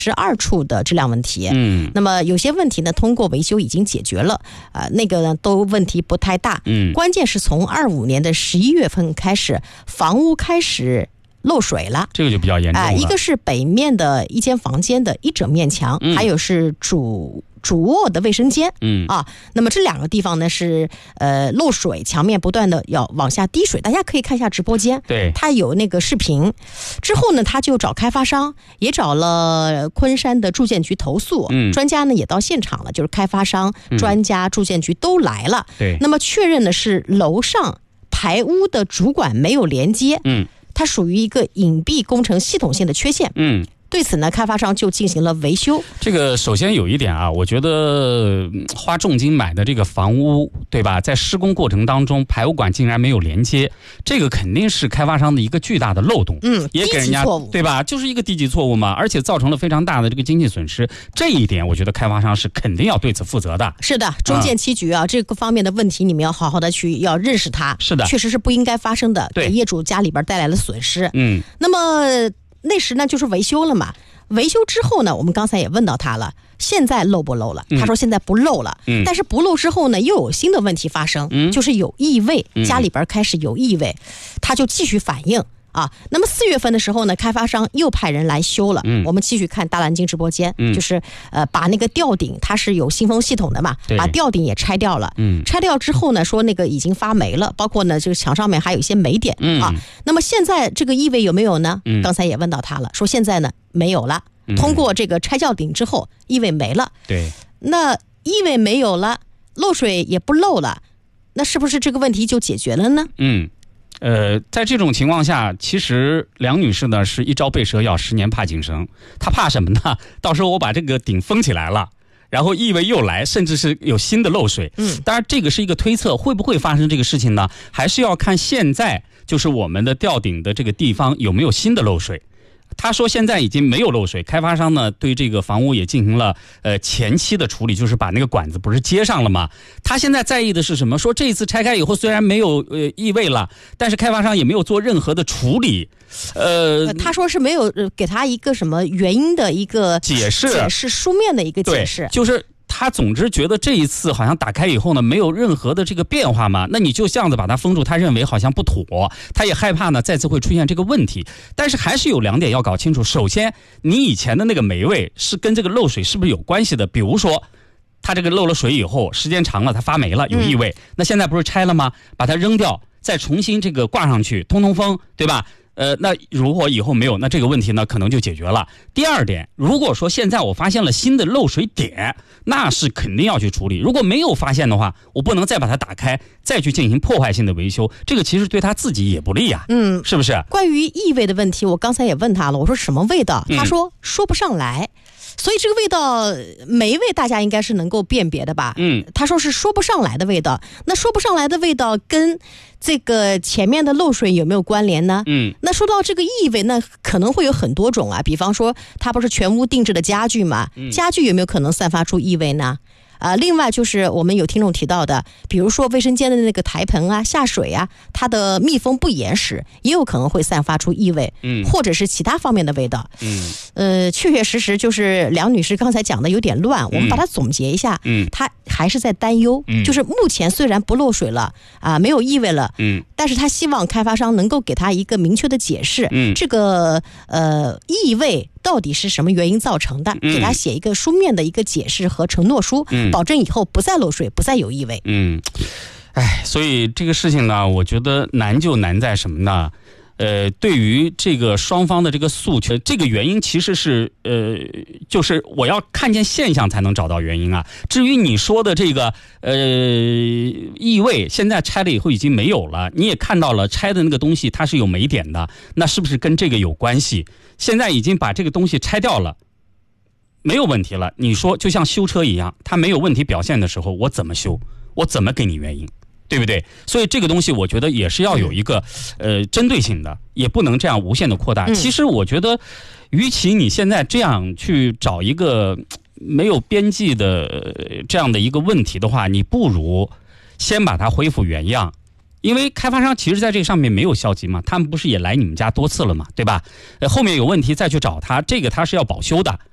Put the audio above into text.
12处的质量问题。那么有些问题呢，通过维修已经解决了，那个呢都问题不太大。关键是从25年的11月份开始，房屋开始漏水了， 这个就比较严重了。 一个是北面的一间房间的一整面墙，还有是主卧的卫生间，那么这2个地方呢是漏水，墙面不断的要往下滴水，大家可以看一下直播间， 对， 他有那个视频。之后呢，他就找开发商，也找了昆山的住建局投诉，专家呢也到现场了，就是开发商、专家、住建局都来了。 对， 那么确认的是楼上排污的主管没有连接，它属于一个隐蔽工程系统性的缺陷。对此呢，开发商就进行了维修。 这个首先有一点啊，我觉得花重金买的这个房屋，对吧？在施工过程当中，排污管竟然没有连接，这个肯定是开发商的一个巨大的漏洞。也给人家错误， 对吧？就是一个低级错误嘛，而且造成了非常大的这个经济损失。这一点，我觉得开发商是肯定要对此负责的。 是的，中建七局啊，这个方面的问题你们要好好的要认识它。 是的， 确实是不应该发生的，给业主家里边带来了损失。那么那时呢就是维修了嘛，维修之后呢，我们刚才也问到他了，现在漏不漏了？他说现在不漏了，但是不漏之后呢，又有新的问题发生，就是有异味，家里边开始有异味，他就继续反映。那么4月份的时候呢，开发商又派人来修了。我们继续看大蓝鲸直播间，就是把那个吊顶，它是有新风系统的嘛，把吊顶也拆掉了。拆掉之后呢，说那个已经发霉了，包括呢这个墙上面还有一些霉点那么现在这个异味有没有呢？刚才也问到他了，说现在呢没有了。通过这个拆吊顶之后，异味没了。 对， 那异味没有了，漏水也不漏了，那是不是这个问题就解决了呢？ 在这种情况下，其实梁女士呢是一朝被蛇咬，10年怕井绳。她怕什么呢？到时候我把这个顶封起来了，然后异味又来，甚至是有新的漏水。当然这个是一个推测，会不会发生这个事情呢？还是要看现在就是我们的吊顶的这个地方有没有新的漏水。他说现在已经没有漏水，开发商呢对这个房屋也进行了前期的处理，就是把那个管子不是接上了吗？他现在在意的是什么？说这一次拆开以后虽然没有异味了，但是开发商也没有做任何的处理。 他说是没有给他一个什么原因的一个解释书面的一个解释， 就是他总之觉得这一次好像打开以后呢没有任何的这个变化嘛，那你就这样子把它封住，他认为好像不妥，他也害怕呢再次会出现这个问题。但是还是有2点要搞清楚。首先，你以前的那个霉味是跟这个漏水是不是有关系的？比如说它这个漏了水以后时间长了它发霉了有异味，那现在不是拆了吗？把它扔掉，再重新这个挂上去通风，对吧？那如果以后没有，那这个问题呢可能就解决了。第2点，如果说现在我发现了新的漏水点，那是肯定要去处理。如果没有发现的话，我不能再把它打开，再去进行破坏性的维修，这个其实对他自己也不利啊。是不是？ 关于异味的问题，我刚才也问他了，我说什么味道？他说说不上来。所以这个味道霉味大家应该是能够辨别的吧？他说是说不上来的味道。那说不上来的味道跟这个前面的漏水有没有关联呢？那说到这个异味，那可能会有很多种啊。比方说它不是全屋定制的家具嘛，家具有没有可能散发出异味呢？另外就是我们有听众提到的，比如说卫生间的那个台盆啊、下水啊，它的密封不严实，也有可能会散发出异味，或者是其他方面的味道。确确实实就是梁女士刚才讲的有点乱，我们把它总结一下，她还是在担忧，就是目前虽然不漏水了没有异味了，但是她希望开发商能够给她一个明确的解释，这个异味到底是什么原因造成的，给他写一个书面的一个解释和承诺书，保证以后不再漏水，不再有异味。 所以这个事情呢，我觉得难就难在什么呢？对于这个双方的这个诉求，这个原因其实是就是我要看见现象才能找到原因啊。至于你说的这个异味，现在拆了以后已经没有了，你也看到了拆的那个东西它是有霉点的，那是不是跟这个有关系？现在已经把这个东西拆掉了，没有问题了。你说就像修车一样，它没有问题表现的时候，我怎么修？我怎么给你原因？对不对？所以这个东西我觉得也是要有一个针对性的，也不能这样无限的扩大。其实我觉得与其你现在这样去找一个没有边际的这样的一个问题的话，你不如先把它恢复原样。因为开发商其实在这个上面没有消极嘛，他们不是也来你们家多次了嘛，对吧？后面有问题再去找他，这个他是要保修的。